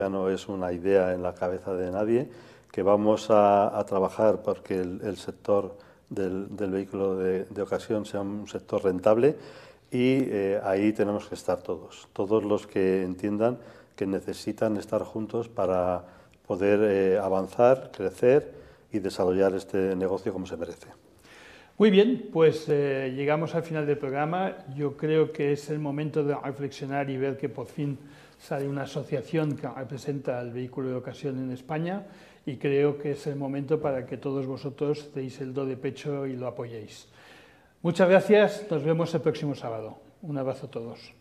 Ya no es una idea en la cabeza de nadie, que vamos a trabajar porque el sector del vehículo de ocasión sea un sector rentable y ahí tenemos que estar todos los que entiendan que necesitan estar juntos para poder avanzar, crecer y desarrollar este negocio como se merece. Muy bien, pues llegamos al final del programa. Yo creo que es el momento de reflexionar y ver que por fin sale una asociación que representa el vehículo de ocasión en España, y creo que es el momento para que todos vosotros deis el do de pecho y lo apoyéis. Muchas gracias, nos vemos el próximo sábado. Un abrazo a todos.